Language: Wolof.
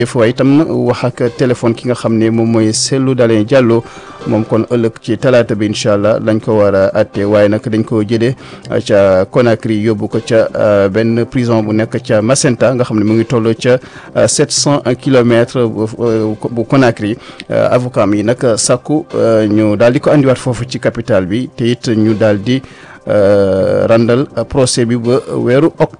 waaye itam wax ak téléphone ki nga xam ne moom mooy Cellou Dalein Diallo moom kon ëllëg ci talaata bi incha allah lañ ko war a atte waaye nag dañ ko jëlee ca Conakry yóbbu ko ca benn prison bu nekk ca Macenta nga xam ne mu ngi toll ca 700 kilomètres bu Conakry avocat yi nag sàkku ñu daal di ko andiwaat foofu ci capitale bi te it ñu daal di randal procès bi ba weeru